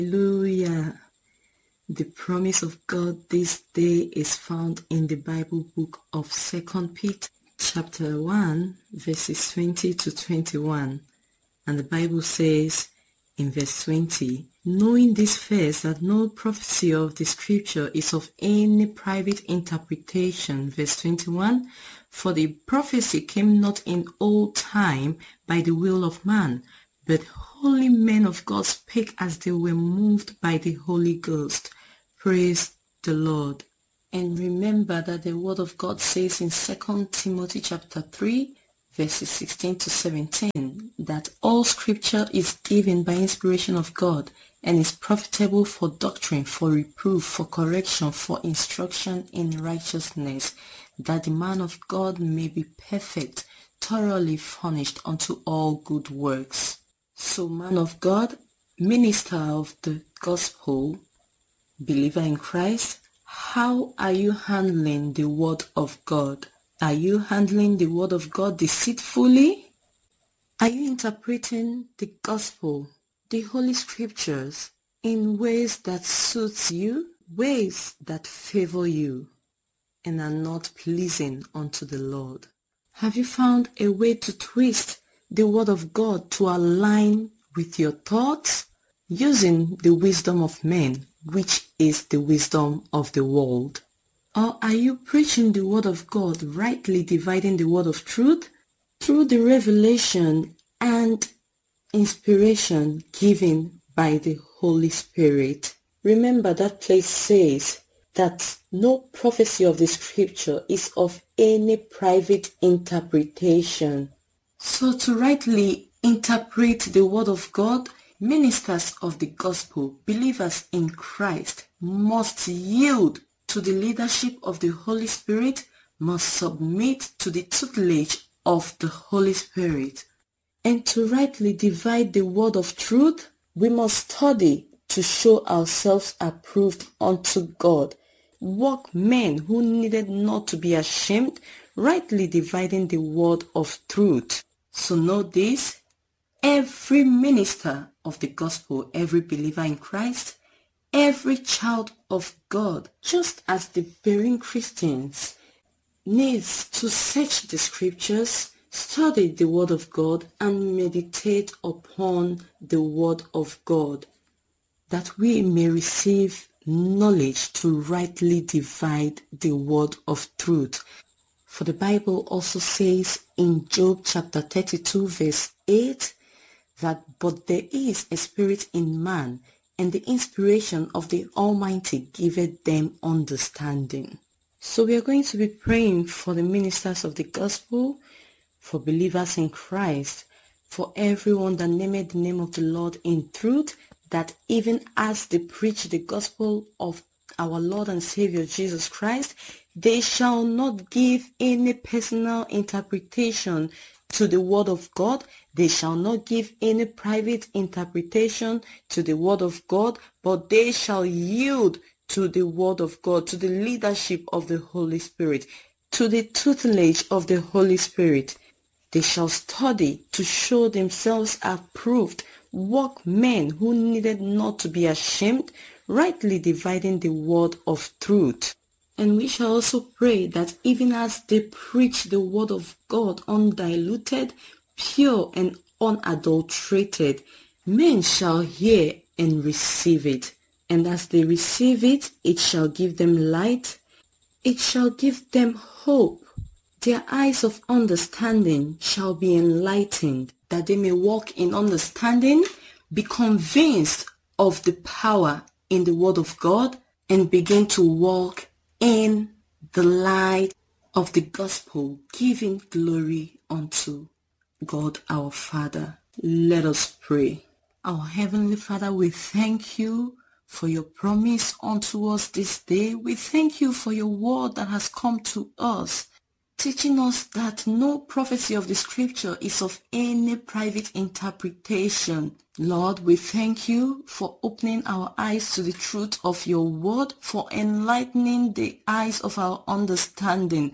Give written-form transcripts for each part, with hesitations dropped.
Hallelujah. The promise of God this day is found in the Bible book of 2 Peter chapter 1 verses 20 to 21. And the Bible says in verse 20, knowing this first, that no prophecy of the scripture is of any private interpretation. Verse 21, for the prophecy came not in old time by the will of man, but holy men of God spake as they were moved by the Holy Ghost. Praise the Lord. And remember that the word of God says in 2 Timothy chapter 3 verses 16 to 17 that all scripture is given by inspiration of God and is profitable for doctrine, for reproof, for correction, for instruction in righteousness, that the man of God may be perfect, thoroughly furnished unto all good works. So, man of God, minister of the gospel, believer in Christ, how are you handling the word of God? Are you handling the word of God deceitfully? Are you interpreting the gospel, the holy scriptures, in ways that suits you, ways that favor you, and are not pleasing unto the Lord? Have you found a way to twist the word of God to align with your thoughts, using the wisdom of men, which is the wisdom of the world? Or are you preaching the word of God, rightly dividing the word of truth through the revelation and inspiration given by the Holy Spirit? Remember that place says that no prophecy of the scripture is of any private interpretation. So to rightly interpret the word of God, ministers of the gospel, believers in Christ, must yield to the leadership of the Holy Spirit, must submit to the tutelage of the Holy Spirit. And to rightly divide the word of truth, we must study to show ourselves approved unto God, workmen who needed not to be ashamed, rightly dividing the word of truth. So know this, every minister of the gospel, every believer in Christ, every child of God, just as the Berean Christians, needs to search the scriptures, study the word of God, and meditate upon the word of God, that we may receive knowledge to rightly divide the word of truth. For the Bible also says in Job chapter 32 verse 8 that but there is a spirit in man, and the inspiration of the Almighty giveth them understanding. So we are going to be praying for the ministers of the gospel, for believers in Christ, for everyone that nameth the name of the Lord in truth, that even as they preach the gospel of our Lord and Savior Jesus Christ, they shall not give any personal interpretation to the word of God. They shall not give any private interpretation to the word of God, but they shall yield to the word of God, to the leadership of the Holy Spirit, to the tutelage of the Holy Spirit. They shall study to show themselves approved, workmen who needed not to be ashamed, rightly dividing the word of truth. And we shall also pray that even as they preach the word of God undiluted, pure and unadulterated, men shall hear and receive it. And as they receive it, it shall give them light, it shall give them hope. Their eyes of understanding shall be enlightened, that they may walk in understanding, be convinced of the power in the word of God, and begin to walk in the light of the gospel, giving glory unto God our Father. Let us pray. Our Heavenly Father, we thank you for your promise unto us this day. We thank you for your word that has come to us, teaching us that no prophecy of the scripture is of any private interpretation. Lord, we thank you for opening our eyes to the truth of your word, for enlightening the eyes of our understanding,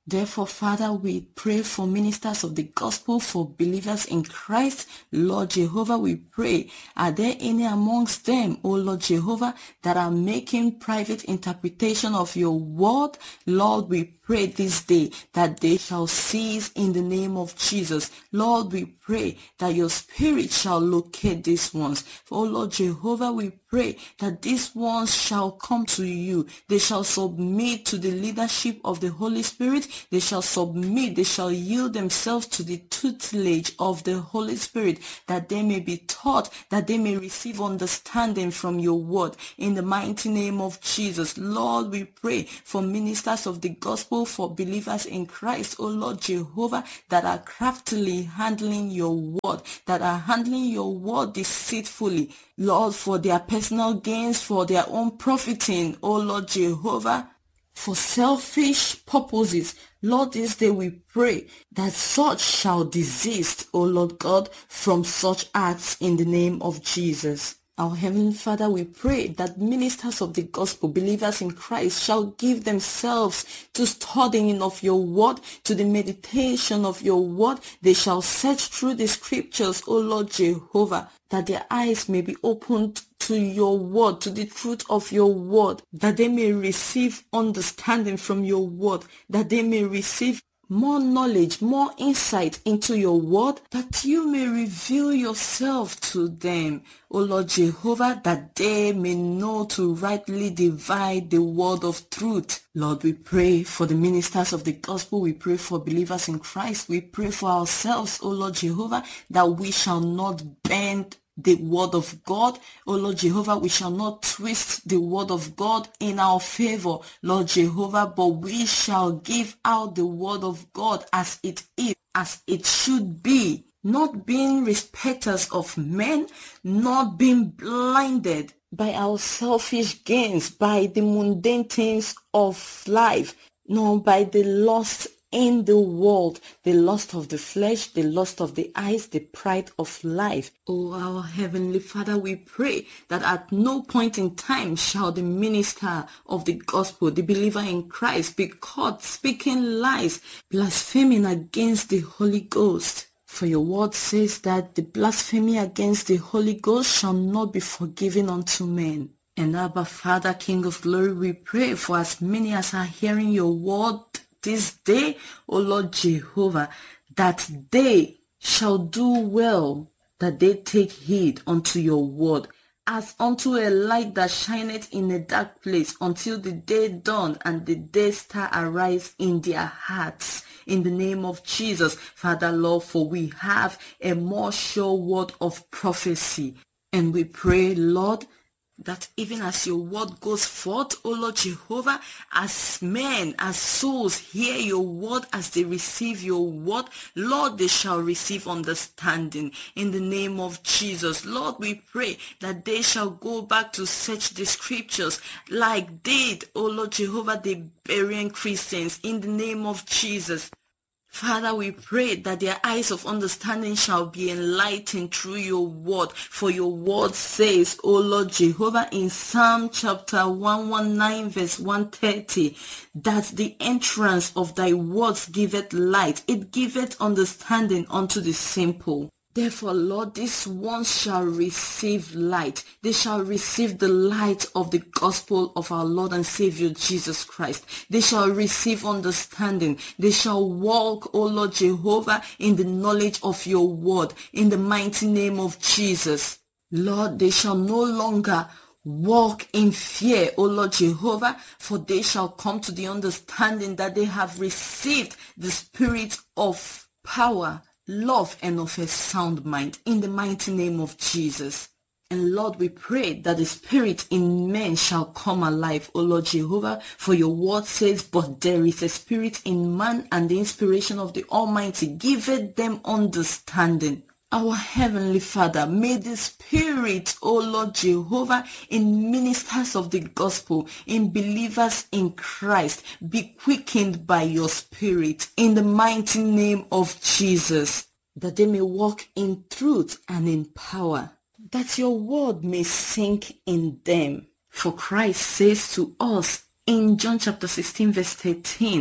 Therefore, Father, we pray for ministers of the gospel, for believers in Christ. Lord Jehovah, we pray, are there any amongst them, O Lord Jehovah, that are making private interpretation of your word? Lord, we pray this day that they shall cease in the name of Jesus. Lord, we pray that your spirit shall locate these ones. For, O Lord Jehovah, we pray that these ones shall come to you. They shall submit to the leadership of the Holy Spirit. They shall submit, they shall yield themselves to the tutelage of the Holy Spirit, that they may be taught, that they may receive understanding from your word. In the mighty name of Jesus, Lord, we pray for ministers of the gospel, for believers in Christ, O Lord Jehovah, that are craftily handling your word, that are handling your word deceitfully, Lord, for their personal gains, for their own profiting, O Lord Jehovah, for selfish purposes. Lord, this day we pray that such shall desist, O Lord God, from such acts in the name of Jesus. Our Heavenly Father, we pray that ministers of the gospel, believers in Christ, shall give themselves to studying of your word, to the meditation of your word. They shall search through the scriptures, O Lord Jehovah, that their eyes may be opened to your word, to the truth of your word, that they may receive understanding from your word, that they may receive more knowledge, more insight into your word, that you may reveal yourself to them, O Lord Jehovah, that they may know to rightly divide the word of truth. Lord, we pray for the ministers of the gospel. We pray for believers in Christ. We pray for ourselves, O Lord Jehovah, that we shall not bend the word of God. Oh Lord Jehovah, we shall not twist the word of God in our favor, Lord Jehovah, but we shall give out the word of God as it is, as it should be, not being respecters of men, not being blinded by our selfish gains, by the mundane things of life, nor by the lust in the world, the lust of the flesh, the lust of the eyes, the pride of life. Oh, our Heavenly Father, we pray that at no point in time shall the minister of the gospel, the believer in Christ, be caught speaking lies, blaspheming against the Holy Ghost. For your word says that the blasphemy against the Holy Ghost shall not be forgiven unto men. And Abba, Father, King of glory, we pray for as many as are hearing your word this day, O Lord Jehovah, that they shall do well, that they take heed unto your word, as unto a light that shineth in a dark place, until the day dawn and the day star arise in their hearts. In the name of Jesus, Father, Lord, for we have a more sure word of prophecy. And we pray, Lord, that even as your word goes forth, O Lord Jehovah, as men, as souls hear your word, as they receive your word, Lord, they shall receive understanding. In the name of Jesus, Lord, we pray that they shall go back to search the scriptures like did, O Lord Jehovah, the Berean Christians. In the name of Jesus, Father, we pray that their eyes of understanding shall be enlightened through your word. For your word says, O Lord Jehovah, in Psalm chapter 119 verse 130, that the entrance of thy words giveth light. It giveth understanding unto the simple. Therefore, Lord, these ones shall receive light. They shall receive the light of the gospel of our Lord and Savior Jesus Christ. They shall receive understanding. They shall walk, O Lord Jehovah, in the knowledge of your word, in the mighty name of Jesus. Lord, they shall no longer walk in fear, O Lord Jehovah, for they shall come to the understanding that they have received the spirit of power, love, and of a sound mind, in the mighty name of Jesus. And Lord, we pray that the spirit in men shall come alive, O Lord Jehovah, for your word says, but there is a spirit in man, and the inspiration of the Almighty giveth them understanding. Our Heavenly Father, may the Spirit, O Lord Jehovah, in ministers of the gospel, in believers in Christ, be quickened by your Spirit in the mighty name of Jesus, that they may walk in truth and in power, that your word may sink in them. For Christ says to us in John chapter 16 verse 13,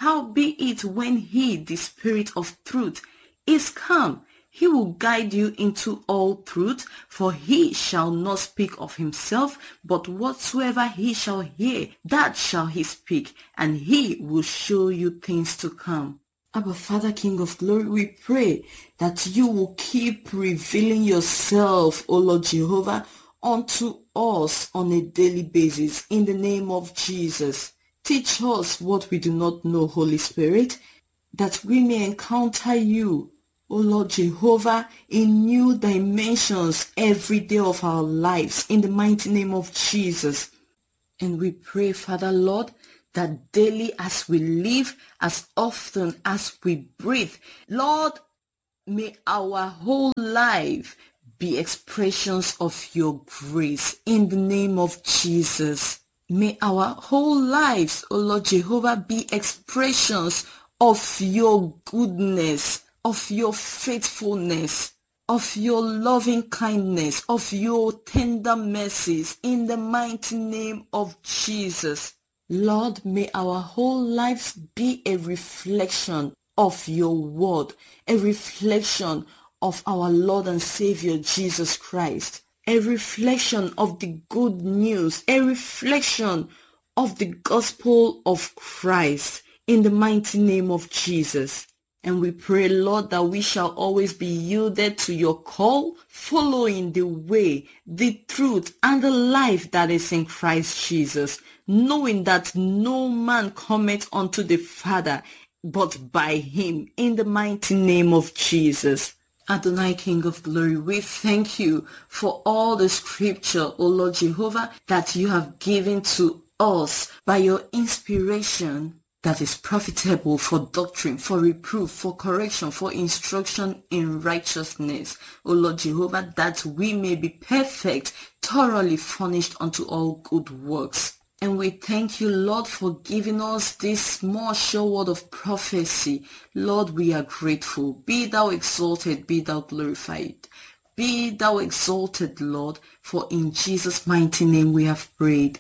Howbeit, when he, the Spirit of truth, is come, he will guide you into all truth, for he shall not speak of himself, but whatsoever he shall hear, that shall he speak, and he will show you things to come. Abba Father, King of glory, we pray that you will keep revealing yourself, O Lord Jehovah, unto us on a daily basis in the name of Jesus. Teach us what we do not know, Holy Spirit, that we may encounter you, O Lord Jehovah, in new dimensions every day of our lives in the mighty name of Jesus. And we pray, Father Lord, that daily as we live, as often as we breathe, Lord, may our whole life be expressions of your grace in the name of Jesus. May our whole lives, O Lord Jehovah, be expressions of your goodness, of your faithfulness, of your loving kindness, of your tender mercies in the mighty name of Jesus. Lord, may our whole lives be a reflection of your word, a reflection of our Lord and Savior Jesus Christ, a reflection of the good news, a reflection of the gospel of Christ in the mighty name of Jesus. And we pray, Lord, that we shall always be yielded to your call, following the way, the truth, and the life that is in Christ Jesus, knowing that no man cometh unto the Father but by him, in the mighty name of Jesus. Adonai, King of glory, we thank you for all the scripture, O Lord Jehovah, that you have given to us by your inspiration, that is profitable for doctrine, for reproof, for correction, for instruction in righteousness. O Lord Jehovah, that we may be perfect, thoroughly furnished unto all good works. And we thank you, Lord, for giving us this small sure word of prophecy. Lord, we are grateful. Be thou exalted, be thou glorified. Be thou exalted, Lord, for in Jesus' mighty name we have prayed.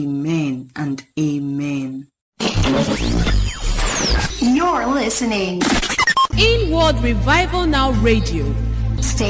Amen and amen. You're listening. Inward Revival Now Radio. Stay